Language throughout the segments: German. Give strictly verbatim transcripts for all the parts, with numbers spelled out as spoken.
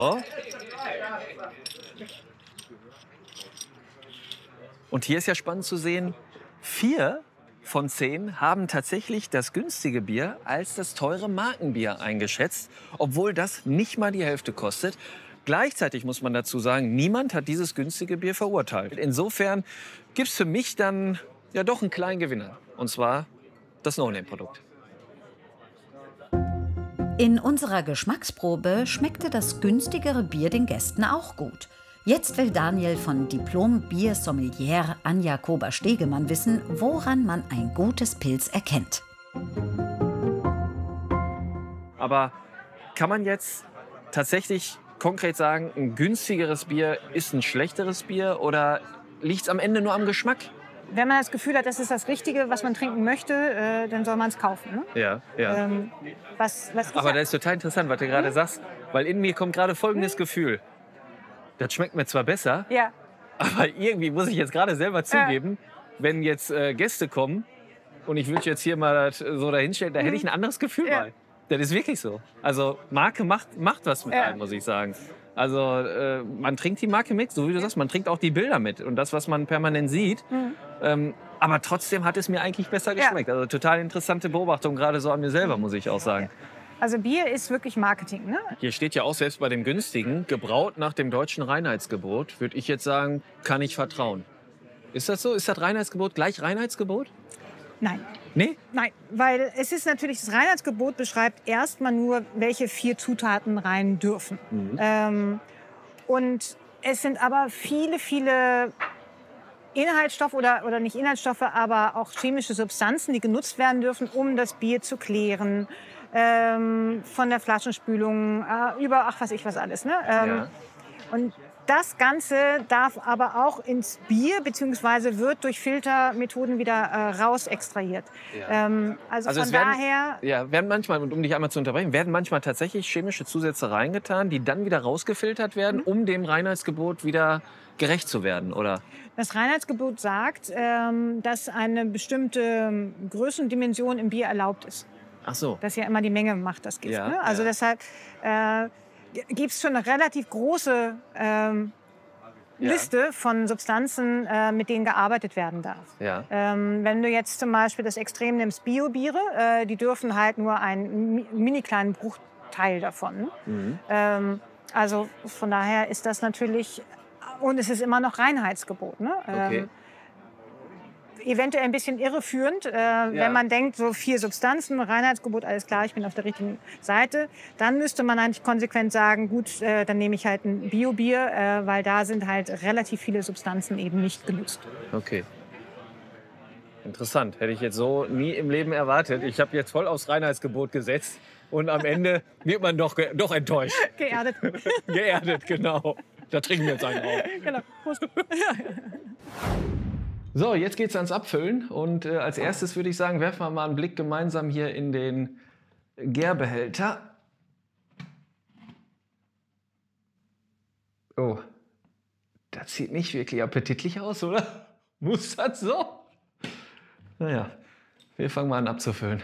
Oh. Und hier ist ja spannend zu sehen, vier von zehn haben tatsächlich das günstige Bier als das teure Markenbier eingeschätzt, obwohl das nicht mal die Hälfte kostet. Gleichzeitig muss man dazu sagen, niemand hat dieses günstige Bier verurteilt. Insofern gibt es für mich dann ja doch einen kleinen Gewinner, und zwar das No-Name-Produkt. In unserer Geschmacksprobe schmeckte das günstigere Bier den Gästen auch gut. Jetzt will Daniel von Diplom-Bier-Sommelier Anja Kober-Stegemann wissen, woran man ein gutes Pils erkennt. Aber kann man jetzt tatsächlich konkret sagen, ein günstigeres Bier ist ein schlechteres Bier oder liegt es am Ende nur am Geschmack? Wenn man das Gefühl hat, das ist das Richtige, was man trinken möchte, äh, dann soll man es kaufen. Ne? Ja, ja. Ähm, was, was Aber ja das ist total interessant, was du gerade hm? sagst, weil in mir kommt gerade folgendes hm? Gefühl. Das schmeckt mir zwar besser, ja. aber irgendwie muss ich jetzt gerade selber zugeben, ja. wenn jetzt äh, Gäste kommen und ich würde jetzt hier mal das so dahinstellen, da hm? hätte ich ein anderes Gefühl ja. bei. Das ist wirklich so. Also Marke macht, macht was mit ja. einem, muss ich sagen. Also äh, man trinkt die Marke mit, so wie du sagst, man trinkt auch die Bilder mit und das, was man permanent sieht. Mhm. Ähm, aber trotzdem hat es mir eigentlich besser geschmeckt. Ja. Also total interessante Beobachtung, gerade so an mir selber, muss ich auch sagen. Also Bier ist wirklich Marketing, ne? Hier steht ja auch selbst bei dem günstigen, gebraut nach dem deutschen Reinheitsgebot, würde ich jetzt sagen, kann ich vertrauen. Ist das so? Ist das Reinheitsgebot gleich Reinheitsgebot? Nein. Nee? Nein, weil es ist natürlich, das Reinheitsgebot beschreibt erstmal nur, welche vier Zutaten rein dürfen. Mhm. Ähm, und es sind aber viele, viele Inhaltsstoffe oder, oder nicht Inhaltsstoffe, aber auch chemische Substanzen, die genutzt werden dürfen, um das Bier zu klären. Ähm, von der Flaschenspülung äh, über, ach was ich was alles. Ne? Ähm, ja. Und das Ganze darf aber auch ins Bier, beziehungsweise wird durch Filtermethoden wieder äh, raus extrahiert. Ja. Ähm, also, also von werden, daher... Ja, werden manchmal, um dich einmal zu unterbrechen, werden manchmal tatsächlich chemische Zusätze reingetan, die dann wieder rausgefiltert werden, mhm. um dem Reinheitsgebot wieder gerecht zu werden, oder? Das Reinheitsgebot sagt, ähm, dass eine bestimmte Größendimension im Bier erlaubt ist. Ach so. Das ist ja immer die Menge macht das Gift. Ja, ne? Also ja. deshalb... Äh, gibt es schon eine relativ große ähm, ja. Liste von Substanzen, äh, mit denen gearbeitet werden darf. Ja. Ähm, wenn du jetzt zum Beispiel das Extrem nimmst, Biobiere, äh, die dürfen halt nur einen mini kleinen Bruchteil davon. Mhm. Ähm, also von daher ist das natürlich, und es ist immer noch Reinheitsgebot. Ne? Okay. Ähm, eventuell ein bisschen irreführend, äh, ja. wenn man denkt, so vier Substanzen, Reinheitsgebot, alles klar, ich bin auf der richtigen Seite. Dann müsste man eigentlich konsequent sagen, gut, äh, dann nehme ich halt ein Biobier, äh, weil da sind halt relativ viele Substanzen eben nicht genutzt. Okay. Interessant, hätte ich jetzt so nie im Leben erwartet. Ich habe jetzt voll aufs Reinheitsgebot gesetzt und am Ende wird man doch, doch enttäuscht. Geerdet. Geerdet, genau. Da trinken wir jetzt einen auf. Genau. Prost. So, jetzt geht's ans Abfüllen und äh, als erstes würde ich sagen, werfen wir mal einen Blick gemeinsam hier in den Gärbehälter. Oh, das sieht nicht wirklich appetitlich aus, oder? Muss das so? Naja, wir fangen mal an abzufüllen.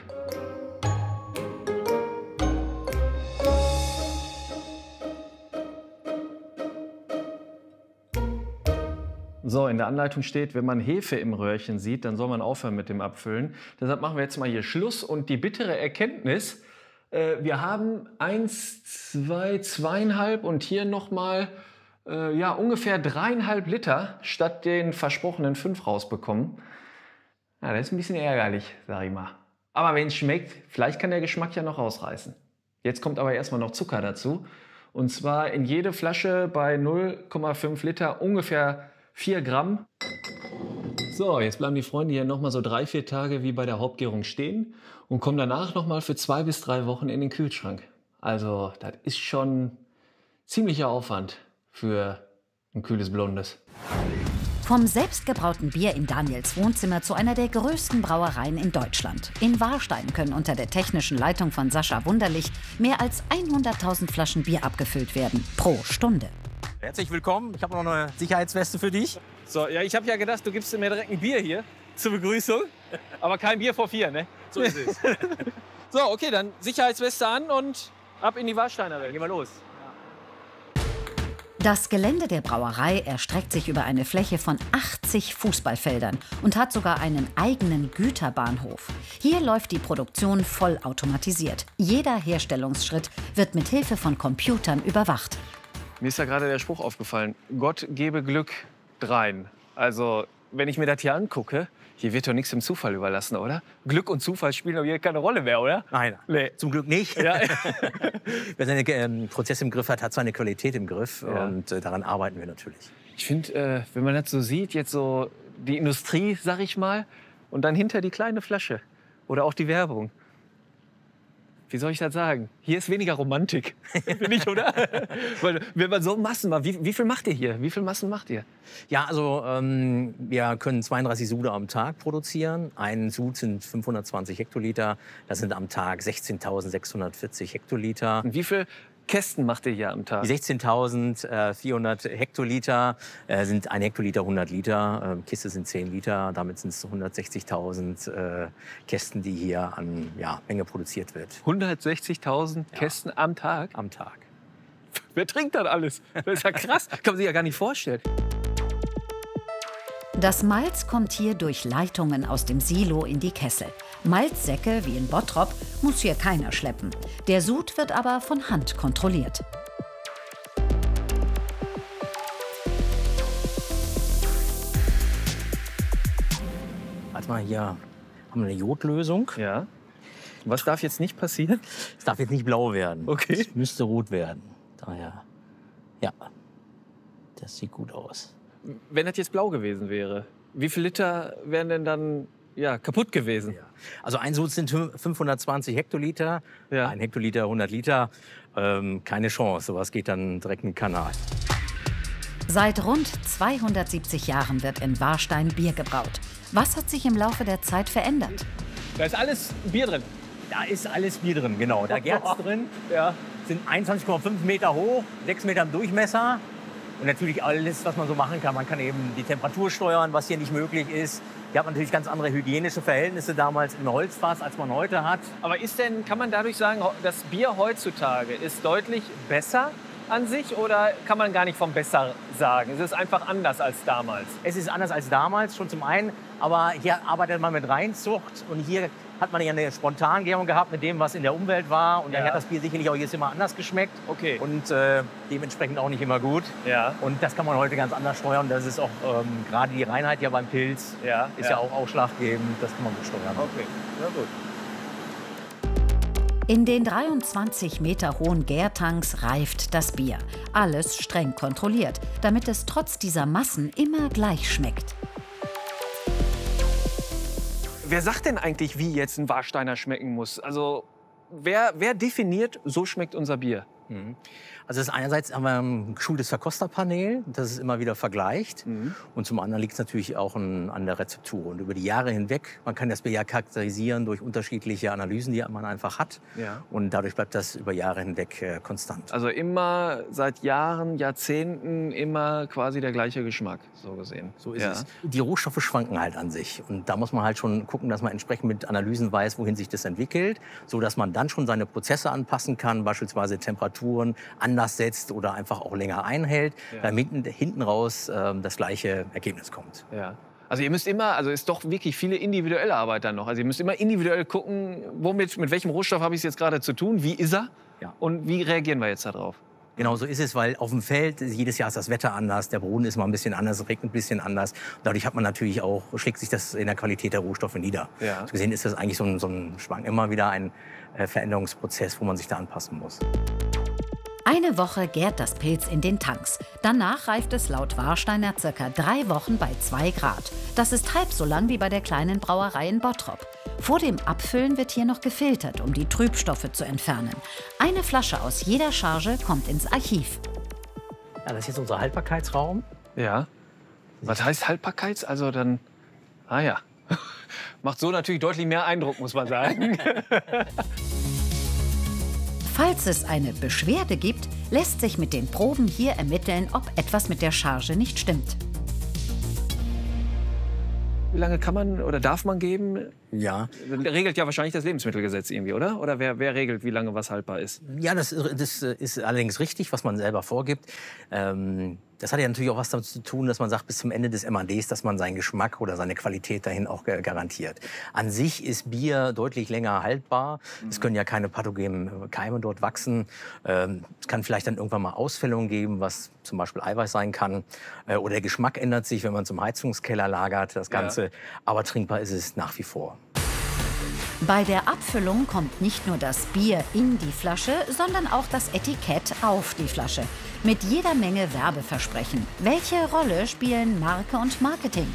So, in der Anleitung steht, wenn man Hefe im Röhrchen sieht, dann soll man aufhören mit dem Abfüllen. Deshalb machen wir jetzt mal hier Schluss. Und die bittere Erkenntnis, äh, wir haben eins, zwei, zweieinhalb und hier nochmal äh, ja, ungefähr dreieinhalb Liter statt den versprochenen fünf rausbekommen. Ja, das ist ein bisschen ärgerlich, sag ich mal. Aber wenn es schmeckt, vielleicht kann der Geschmack ja noch rausreißen. Jetzt kommt aber erstmal noch Zucker dazu. Und zwar in jede Flasche bei null Komma fünf Liter ungefähr vier Gramm. So, jetzt bleiben die Freunde hier noch mal so drei, vier Tage wie bei der Hauptgärung stehen und kommen danach noch mal für zwei bis drei Wochen in den Kühlschrank. Also, das ist schon ziemlicher Aufwand für ein kühles Blondes. Vom selbstgebrauten Bier in Daniels Wohnzimmer zu einer der größten Brauereien in Deutschland. In Warstein können unter der technischen Leitung von Sascha Wunderlich mehr als hunderttausend Flaschen Bier abgefüllt werden pro Stunde. Herzlich willkommen. Ich habe noch eine Sicherheitsweste für dich. So, ja, ich habe ja gedacht, du gibst mir direkt ein Bier hier zur Begrüßung. Aber kein Bier vor vier, ne? So ist es. So, okay, dann Sicherheitsweste an und ab in die Warsteiner Welt. Gehen wir los. Das Gelände der Brauerei erstreckt sich über eine Fläche von achtzig Fußballfeldern und hat sogar einen eigenen Güterbahnhof. Hier läuft die Produktion vollautomatisiert. Jeder Herstellungsschritt wird mit Hilfe von Computern überwacht. Mir ist ja gerade der Spruch aufgefallen, Gott gebe Glück drein. Also, wenn ich mir das hier angucke, hier wird doch nichts dem Zufall überlassen, oder? Glück und Zufall spielen doch hier keine Rolle mehr, oder? Nein, Nee. zum Glück nicht. Ja. Wer seine ähm, Prozesse im Griff hat, hat seine Qualität im Griff. Ja. Und äh, daran arbeiten wir natürlich. Ich finde, äh, wenn man das so sieht, jetzt so die Industrie, sag ich mal, und dann hinter die kleine Flasche oder auch die Werbung. Wie soll ich das sagen? Hier ist weniger Romantik, finde ich, oder? Weil, wenn man so Massen macht, wie, wie viel macht ihr hier? Wie viel Massen macht ihr? Ja, also ähm, wir können zweiunddreißig Sude am Tag produzieren. Ein Sud sind fünfhundertzwanzig Hektoliter. Das sind am Tag sechzehntausendsechshundertvierzig Hektoliter. Und wie viel Kästen macht ihr hier am Tag? Die sechzehntausendvierhundert Hektoliter äh, sind ein Hektoliter hundert Liter. Ähm, Kiste sind zehn Liter. Damit sind es hundertsechzigtausend äh, Kästen, die hier an ja, Menge produziert wird. hundertsechzigtausend Ja. Kästen am Tag? Am Tag. Wer trinkt das alles? Das ist ja krass. Kann man sich ja gar nicht vorstellen. Das Malz kommt hier durch Leitungen aus dem Silo in die Kessel. Malzsäcke, wie in Bottrop, muss hier keiner schleppen. Der Sud wird aber von Hand kontrolliert. Warte mal, hier haben wir eine Jodlösung. Ja. Was darf jetzt nicht passieren? Es darf jetzt nicht blau werden. Okay. Es müsste rot werden. Daher, ja, das sieht gut aus. Wenn das jetzt blau gewesen wäre, wie viel Liter wären denn dann ja, kaputt gewesen? Also ein Sud sind fünfhundertzwanzig Hektoliter, Ja. ein Hektoliter hundert Liter. Ähm, keine Chance, sowas geht dann direkt in den Kanal. Seit rund zweihundertsiebzig Jahren wird in Warstein Bier gebraut. Was hat sich im Laufe der Zeit verändert? Da ist alles Bier drin. Da ist alles Bier drin, genau. Da gärt's drin. Ja. Sind einundzwanzig Komma fünf Meter hoch, sechs Meter im Durchmesser. Und natürlich alles, was man so machen kann. Man kann eben die Temperatur steuern, was hier nicht möglich ist. Hier hat man natürlich ganz andere hygienische Verhältnisse damals im Holzfass, als man heute hat. Aber ist denn, kann man dadurch sagen, das Bier heutzutage ist deutlich besser an sich oder kann man gar nicht vom besser sagen? Es ist einfach anders als damals. Es ist anders als damals, schon zum einen. Aber hier arbeitet man mit Reinzucht und hier hat man ja eine Spontangärung gehabt mit dem, was in der Umwelt war. Und dann Ja. hat das Bier sicherlich auch jetzt immer anders geschmeckt. Okay. Und äh, dementsprechend auch nicht immer gut. Ja. Und das kann man heute ganz anders steuern. Das ist auch ähm, gerade die Reinheit ja beim Pilz Ja, ist ja. ja auch ausschlaggebend. Das kann man gut steuern. Okay, na gut. In den dreiundzwanzig Meter hohen Gärtanks reift das Bier. Alles streng kontrolliert, damit es trotz dieser Massen immer gleich schmeckt. Wer sagt denn eigentlich, wie jetzt ein Warsteiner schmecken muss? Also wer, wer definiert, so schmeckt unser Bier? Also das ist einerseits haben wir ein geschultes Verkosterpanel, das es immer wieder vergleicht. Und zum anderen liegt es natürlich auch an, an der Rezeptur. Und über die Jahre hinweg, man kann das Bier ja charakterisieren durch unterschiedliche Analysen, die man einfach hat. Ja. Und dadurch bleibt das über Jahre hinweg äh, konstant. Also immer seit Jahren, Jahrzehnten immer quasi der gleiche Geschmack, so gesehen. So ist ja. es. Die Rohstoffe schwanken halt an sich. Und da muss man halt schon gucken, dass man entsprechend mit Analysen weiß, wohin sich das entwickelt, so dass man dann schon seine Prozesse anpassen kann, beispielsweise Temperaturen anders setzt oder einfach auch länger einhält, Ja. damit hinten, hinten raus ähm, das gleiche Ergebnis kommt. Ja. Also ihr müsst immer, also ist doch wirklich viele individuelle Arbeit dann noch. Also ihr müsst immer individuell gucken, womit, mit welchem Rohstoff habe ich es jetzt gerade zu tun, wie ist er Ja. und wie reagieren wir jetzt darauf? Genau so ist es, weil auf dem Feld jedes Jahr ist das Wetter anders, der Boden ist mal ein bisschen anders, es regnet ein bisschen anders. Dadurch hat man natürlich auch, schlägt sich das in der Qualität der Rohstoffe nieder. Ja. So gesehen ist das eigentlich so ein, so ein Schwank, immer wieder ein äh, Veränderungsprozess, wo man sich da anpassen muss. Eine Woche gärt das Pilz in den Tanks. Danach reift es laut Warsteiner circa drei Wochen bei zwei Grad. Das ist halb so lang wie bei der kleinen Brauerei in Bottrop. Vor dem Abfüllen wird hier noch gefiltert, um die Trübstoffe zu entfernen. Eine Flasche aus jeder Charge kommt ins Archiv. Ja, das ist jetzt unser Haltbarkeitsraum. Ja. Was heißt Haltbarkeits? Also dann, ah ja. Macht so natürlich deutlich mehr Eindruck, muss man sagen. Falls es eine Beschwerde gibt, lässt sich mit den Proben hier ermitteln, ob etwas mit der Charge nicht stimmt. Wie lange kann man oder darf man geben? Ja. Regelt ja wahrscheinlich das Lebensmittelgesetz irgendwie, oder? Oder wer, wer regelt, wie lange was haltbar ist? Ja, das, das ist allerdings richtig, was man selber vorgibt. Ähm, das hat ja natürlich auch was damit zu tun, dass man sagt, bis zum Ende des M A Ds, dass man seinen Geschmack oder seine Qualität dahin auch garantiert. An sich ist Bier deutlich länger haltbar. Mhm. Es können ja keine pathogenen Keime dort wachsen. Ähm, es kann vielleicht dann irgendwann mal Ausfällungen geben, was zum Beispiel Eiweiß sein kann. Äh, oder der Geschmack ändert sich, wenn man zum Heizungskeller lagert, das Ganze. Ja. Aber trinkbar ist es nach wie vor. Bei der Abfüllung kommt nicht nur das Bier in die Flasche, sondern auch das Etikett auf die Flasche. Mit jeder Menge Werbeversprechen. Welche Rolle spielen Marke und Marketing?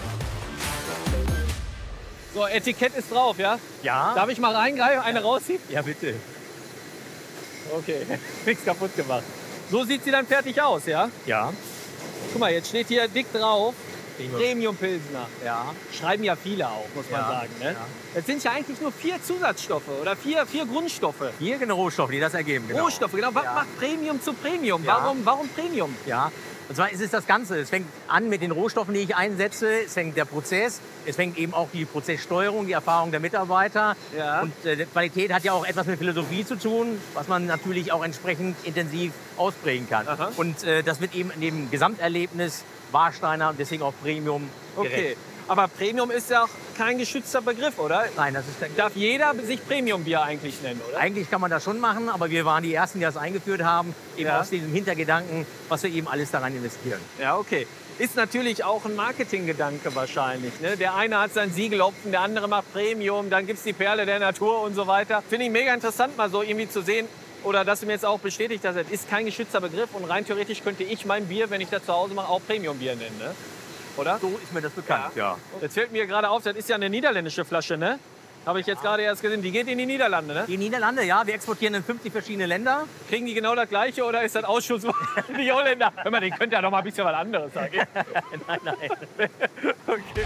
So, Etikett ist drauf, ja? Ja. Darf ich mal reingreifen, eine rausziehen? Ja, bitte. Okay, nichts kaputt gemacht. So sieht sie dann fertig aus, ja? Ja. Guck mal, jetzt steht hier dick drauf. Premium Pilsner. Ja. Schreiben ja viele auch, muss man ja. sagen. Ne? Ja. Das sind ja eigentlich nur vier Zusatzstoffe oder vier, vier Grundstoffe. Vier Rohstoffe, die das ergeben. Genau. Rohstoffe, genau. Was ja. macht Premium zu Premium? Ja. Warum, warum Premium? Ja. Und zwar ist es das Ganze. Es fängt an mit den Rohstoffen, die ich einsetze. Es fängt der Prozess. Es fängt eben auch die Prozesssteuerung, die Erfahrung der Mitarbeiter. Ja. Und äh, die Qualität hat ja auch etwas mit Philosophie zu tun, was man natürlich auch entsprechend intensiv ausprägen kann. Aha. Und äh, das wird eben in dem Gesamterlebnis Warsteiner und deswegen auch Premium gerecht. Okay. Aber Premium ist ja auch kein geschützter Begriff, oder? Nein, das ist Darf jeder sich Premium-Bier eigentlich nennen, oder? Eigentlich kann man das schon machen, aber wir waren die Ersten, die das eingeführt haben, eben Ja. aus diesem Hintergedanken, was wir eben alles daran investieren. Ja, okay. Ist natürlich auch ein Marketinggedanke wahrscheinlich. Ne? Der eine hat sein Siegelhopfen, der andere macht Premium, dann gibt es die Perle der Natur und so weiter. Finde ich mega interessant, mal so irgendwie zu sehen, oder dass du mir jetzt auch bestätigt hast, es ist kein geschützter Begriff und rein theoretisch könnte ich mein Bier, wenn ich das zu Hause mache, auch Premium-Bier nennen, ne? Oder? So ist mir das bekannt, ja. Jetzt fällt mir gerade auf, das ist ja eine niederländische Flasche, ne? Habe ich jetzt gerade erst gesehen. Die geht in die Niederlande, ne? Die Niederlande, ja, wir exportieren in fünfzig verschiedene Länder. Kriegen die genau das Gleiche oder ist das Ausschuss die Holländer? Hör mal, den könnt ja noch mal ein bisschen was anderes sagen. Nein, nein. Okay.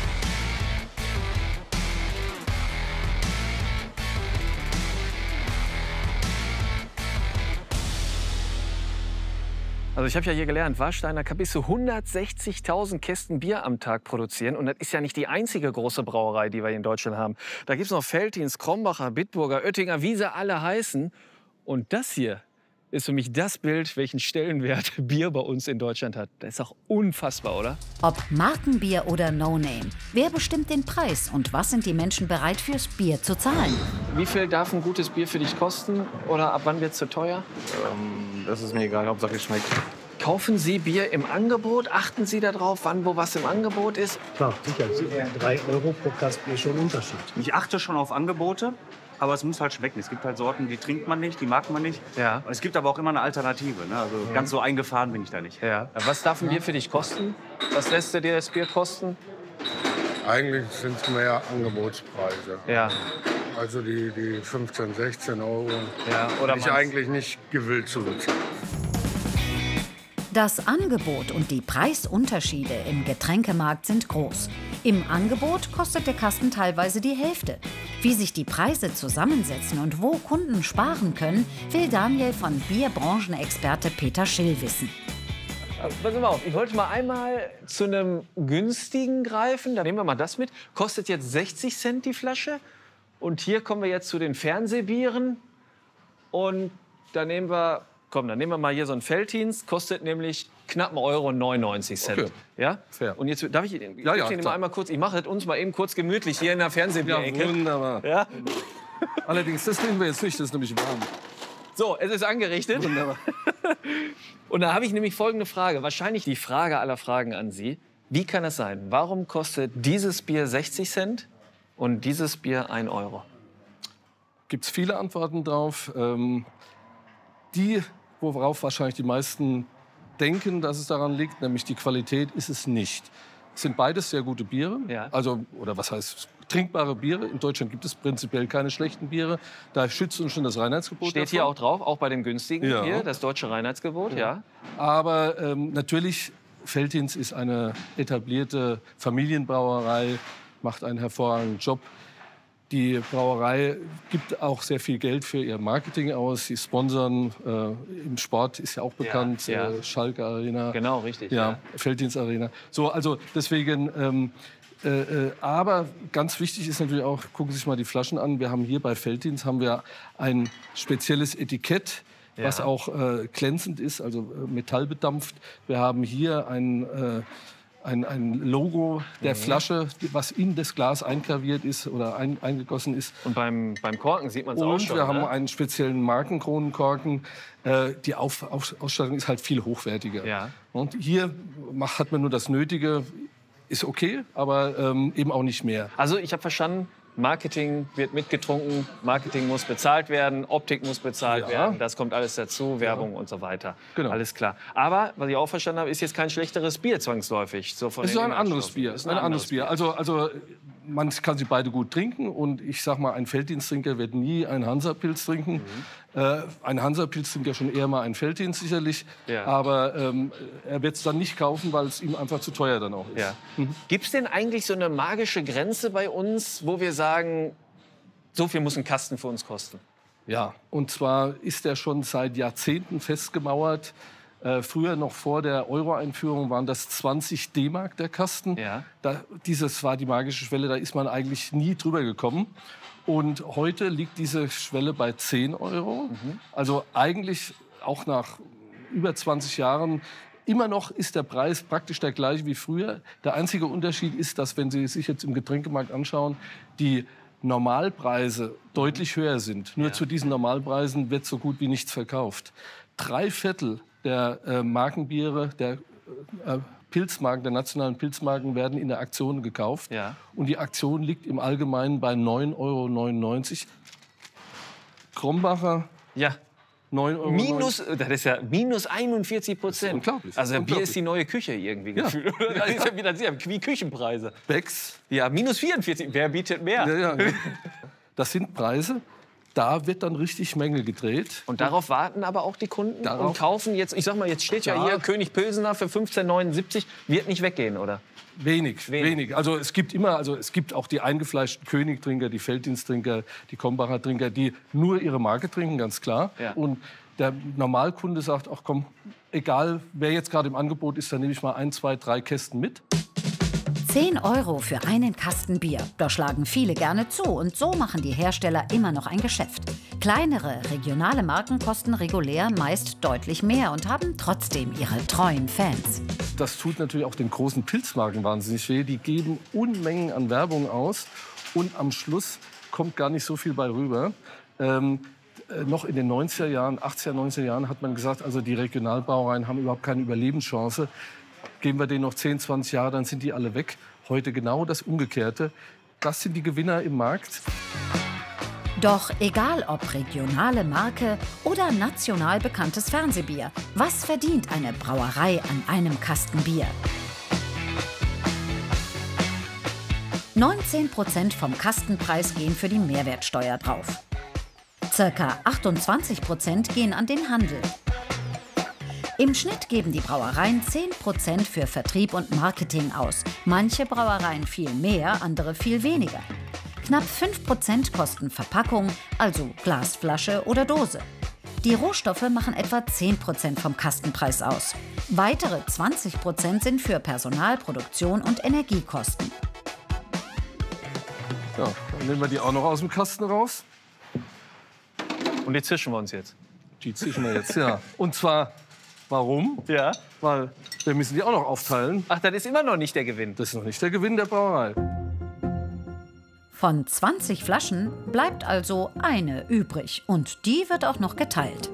Also ich habe ja hier gelernt, Warsteiner kann bis zu hundertsechzigtausend Kästen Bier am Tag produzieren. Und das ist ja nicht die einzige große Brauerei, die wir hier in Deutschland haben. Da gibt es noch Veltins, Krombacher, Bitburger, Oettinger, wie sie alle heißen. Und das hier ist für mich das Bild, welchen Stellenwert Bier bei uns in Deutschland hat. Das ist auch unfassbar, oder? Ob Markenbier oder No-Name, wer bestimmt den Preis und was sind die Menschen bereit fürs Bier zu zahlen? Wie viel darf ein gutes Bier für dich kosten oder ab wann wird es zu teuer? Ähm, das ist mir egal, Hauptsache es schmeckt. Kaufen Sie Bier im Angebot? Achten Sie darauf, wann wo was im Angebot ist? Klar, sicher. Drei Euro pro Kasten ist schon ein Unterschied. Ich achte schon auf Angebote, aber es muss halt schmecken. Es gibt halt Sorten, die trinkt man nicht, die mag man nicht. Ja. Und es gibt aber auch immer eine Alternative. Ne? Also ganz so eingefahren bin ich da nicht. Ja. Was darf ein Bier für dich kosten? Was lässt dir das Bier kosten? Eigentlich sind es mehr Angebotspreise. Ja. Also die, die fünfzehn, sechzehn Euro Ja, oder bin ich man's- eigentlich nicht gewillt zu bezahlen. Das Angebot und die Preisunterschiede im Getränkemarkt sind groß. Im Angebot kostet der Kasten teilweise die Hälfte. Wie sich die Preise zusammensetzen und wo Kunden sparen können, will Daniel von Bierbranchenexperte Peter Schill wissen. Also, pass mal auf, ich wollte mal einmal zu einem günstigen greifen. Da nehmen wir mal das mit. Kostet jetzt sechzig Cent die Flasche. Und hier kommen wir jetzt zu den Fernsehbieren. Und da nehmen wir, komm, dann nehmen wir mal hier so ein Veltins. Kostet nämlich knapp einen Euro und neunundneunzig Cent. Okay. Ja? Fair. Und jetzt darf ich, ich Ja, ja, den mal klar. einmal kurz, ich mache es uns mal eben kurz gemütlich hier in der Fernsehbierecke. wunderbar. Ja? Allerdings, das nehmen wir jetzt nicht, das ist nämlich warm. So, es ist angerichtet. Wunderbar. Und da habe ich nämlich folgende Frage. Wahrscheinlich die Frage aller Fragen an Sie. Wie kann es sein? Warum kostet dieses Bier sechzig Cent und dieses Bier ein Euro? Gibt es viele Antworten drauf. Ähm, die, worauf wahrscheinlich die meisten denken, dass es daran liegt, nämlich die Qualität, ist es nicht. Es sind beides sehr gute Biere. Ja. Also, oder was heißt trinkbare Biere. In Deutschland gibt es prinzipiell keine schlechten Biere. Da schützt uns schon das Reinheitsgebot. Steht hier auch davor. drauf, auch bei dem günstigen Ja. hier, das deutsche Reinheitsgebot, ja. Aber ähm, natürlich, Veltins ist eine etablierte Familienbrauerei, macht einen hervorragenden Job. Die Brauerei gibt auch sehr viel Geld für ihr Marketing aus. Sie sponsern, äh, im Sport ist ja auch bekannt, ja. Äh, Schalke Arena. Genau, richtig. Ja, Veltins Arena. So, also deswegen, ähm, Äh, äh, aber ganz wichtig ist natürlich auch, gucken Sie sich mal die Flaschen an. Wir haben hier bei Veltins haben wir ein spezielles Etikett, ja. was auch äh, glänzend ist, also äh, metallbedampft. Wir haben hier ein, äh, ein, ein Logo der mhm. Flasche, was in das Glas eingraviert ist oder ein, eingegossen ist. Und beim, beim Korken sieht man es auch schon. Und wir haben ne? einen speziellen Markenkronenkorken. Äh, die Auf, Auf, Ausstattung ist halt viel hochwertiger. Ja. Und hier macht, hat man nur das Nötige. Ist okay, aber ähm, eben auch nicht mehr. Also ich habe verstanden, Marketing wird mitgetrunken, Marketing muss bezahlt werden, Optik muss bezahlt ja. werden, das kommt alles dazu, Werbung ja. und so weiter. Genau. Alles klar. Aber, was ich auch verstanden habe, ist jetzt kein schlechteres Bier zwangsläufig. So von es ist ein anderes Bier. Ist ein, ein anderes Bier. Bier. Also, also man kann sie beide gut trinken und ich sag mal, ein Veltins-Trinker wird nie einen Hansa-Pilz trinken. Mhm. Äh, ein Hansa-Pilz trinkt ja schon eher mal ein Veltins sicherlich, ja. aber ähm, er wird es dann nicht kaufen, weil es ihm einfach zu teuer dann auch ist. Ja. Mhm. Gibt es denn eigentlich so eine magische Grenze bei uns, wo wir sagen, so viel muss ein Kasten für uns kosten? Ja, und zwar ist er schon seit Jahrzehnten festgemauert. Äh, früher, noch vor der Euro-Einführung, waren das zwanzig D-Mark der Kasten. Ja. Da, dieses war die magische Schwelle, da ist man eigentlich nie drüber gekommen. Und heute liegt diese Schwelle bei zehn Euro. Mhm. Also eigentlich auch nach über zwanzig Jahren immer noch ist der Preis praktisch der gleiche wie früher. Der einzige Unterschied ist, dass, wenn Sie sich jetzt im Getränkemarkt anschauen, die Normalpreise deutlich höher sind. Nur ja. zu diesen Normalpreisen wird so gut wie nichts verkauft. Drei Viertel der äh, Markenbiere, der äh, Pilzmarken, der nationalen Pilzmarken werden in der Aktion gekauft. Ja. Und die Aktion liegt im Allgemeinen bei neun Euro neunundneunzig. Krombacher, ja. neun Euro. Minus, das ist ja minus einundvierzig Prozent. Unglaublich. Also Unglaublich. Bier ist die neue Küche irgendwie ja. gefühlt. Das ist ja wieder sehr, wie Küchenpreise. Becks. Ja, minus vierundvierzig. Wer bietet mehr? Ja, ja. Das sind Preise. Da wird dann richtig Menge gedreht. Und darauf warten aber auch die Kunden darauf und kaufen jetzt, ich sag mal, jetzt steht ja, ja hier König Pilsener für fünfzehn neunundsiebzig, wird nicht weggehen, oder? Wenig, wenig, wenig. Also es gibt immer, also es gibt auch die eingefleischten König-Trinker, die Veltins-Trinker, die Krombacher-Trinker, die nur ihre Marke trinken, ganz klar. Ja. Und der Normalkunde sagt, ach komm, egal wer jetzt gerade im Angebot ist, dann nehme ich mal ein, zwei, drei Kästen mit. zehn Euro für einen Kasten Bier. Da schlagen viele gerne zu und so machen die Hersteller immer noch ein Geschäft. Kleinere, regionale Marken kosten regulär meist deutlich mehr und haben trotzdem ihre treuen Fans. Das tut natürlich auch den großen Pilzmarken wahnsinnig weh. Die geben Unmengen an Werbung aus und am Schluss kommt gar nicht so viel bei rüber. Ähm, äh, noch in den neunziger Jahren, achtziger, neunziger Jahren hat man gesagt, also die Regionalbrauereien haben überhaupt keine Überlebenschance. Geben wir denen noch zehn, zwanzig Jahre, dann sind die alle weg. Heute genau das Umgekehrte. Das sind die Gewinner im Markt. Doch egal ob regionale Marke oder national bekanntes Fernsehbier, was verdient eine Brauerei an einem Kasten Bier? neunzehn Prozent vom Kastenpreis gehen für die Mehrwertsteuer drauf. Circa achtundzwanzig Prozent gehen an den Handel. Im Schnitt geben die Brauereien zehn Prozent für Vertrieb und Marketing aus. Manche Brauereien viel mehr, andere viel weniger. Knapp fünf Prozent kosten Verpackung, also Glasflasche oder Dose. Die Rohstoffe machen etwa zehn Prozent vom Kastenpreis aus. Weitere zwanzig Prozent sind für Personal, Produktion und Energiekosten. Ja, dann nehmen wir die auch noch aus dem Kasten raus. Und die zischen wir uns jetzt. Die zischen wir jetzt, ja. Und zwar, warum? Ja. Weil wir müssen die auch noch aufteilen. Ach, das ist immer noch nicht der Gewinn. Das ist noch nicht der Gewinn der Brauerei. Von zwanzig Flaschen bleibt also eine übrig. Und die wird auch noch geteilt.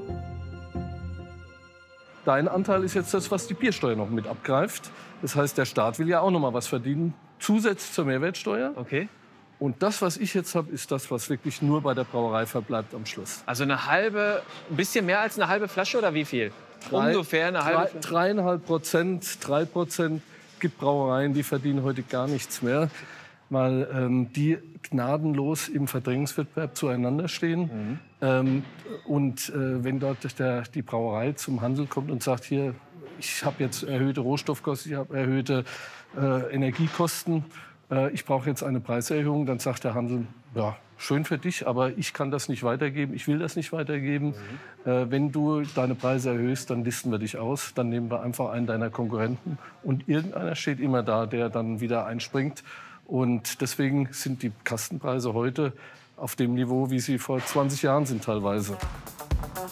Dein Anteil ist jetzt das, was die Biersteuer noch mit abgreift. Das heißt, der Staat will ja auch noch mal was verdienen, zusätzlich zur Mehrwertsteuer. Okay. Und das, was ich jetzt habe, ist das, was wirklich nur bei der Brauerei verbleibt am Schluss. Also eine halbe, ein bisschen mehr als eine halbe Flasche oder wie viel? Drei, Ungefähr eine halbe drei, Flasche? Dreieinhalb Prozent, drei Prozent gibt Brauereien, die verdienen heute gar nichts mehr, weil ähm, die gnadenlos im Verdrängungswettbewerb zueinander stehen. Mhm. Ähm, und äh, wenn dort der, die Brauerei zum Handel kommt und sagt, hier, ich habe jetzt erhöhte Rohstoffkosten, ich habe erhöhte äh, Energiekosten, ich brauche jetzt eine Preiserhöhung, dann sagt der Handel, ja, schön für dich, aber ich kann das nicht weitergeben, ich will das nicht weitergeben. Mhm. Äh, wenn du deine Preise erhöhst, dann listen wir dich aus, dann nehmen wir einfach einen deiner Konkurrenten. Und irgendeiner steht immer da, der dann wieder einspringt. Und deswegen sind die Kastenpreise heute auf dem Niveau, wie sie vor zwanzig Jahren sind teilweise.